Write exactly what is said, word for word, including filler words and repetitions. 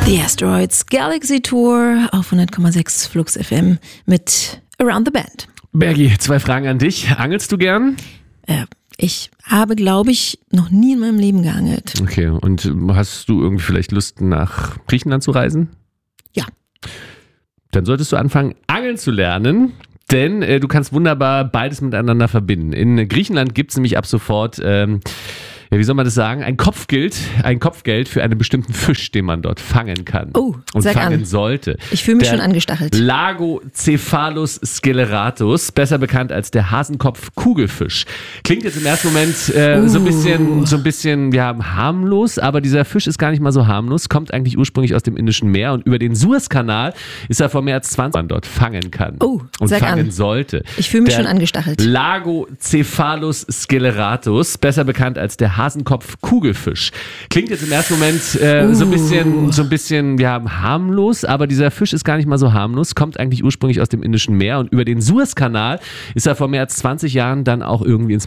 The Asteroids Galaxy Tour auf hundert Komma sechs Flux F M mit Around the Bend. Bergi, zwei Fragen an dich. Angelst du gern? Äh, ich habe, glaube ich, noch nie in meinem Leben geangelt. Okay, und hast du irgendwie vielleicht Lust, nach Griechenland zu reisen? Ja. Dann solltest du anfangen, angeln zu lernen. Denn äh, du kannst wunderbar beides miteinander verbinden. In Griechenland gibt es nämlich ab sofort, ähm, ja, wie soll man das sagen, ein Kopfgeld, ein Kopfgeld für einen bestimmten Fisch, den man dort fangen kann. Oh, und sag fangen an. sollte. Ich fühle mich Der schon angestachelt. Lagocephalus sceleratus, besser bekannt als der Hasenkopf-Kugelfisch. Klingt jetzt im ersten Moment äh, uh. so ein bisschen, so ein bisschen, ja, harmlos, aber dieser Fisch ist gar nicht mal so harmlos, kommt eigentlich ursprünglich aus dem Indischen Meer und über den Suezkanal ist er vor mehr als zwanzig Jahren dort fangen kann. Oh, und sag fangen an. sollte. Ich fühle mich Der schon angestachelt. Lagocephalus sceleratus, besser bekannt als der Hasenkopf-Kugelfisch. Klingt jetzt im ersten Moment äh, uh. so ein bisschen, so ein bisschen, ja, harmlos, aber dieser Fisch ist gar nicht mal so harmlos, kommt eigentlich ursprünglich aus dem Indischen Meer und über den Suezkanal ist er vor mehr als zwanzig Jahren dann auch irgendwie ins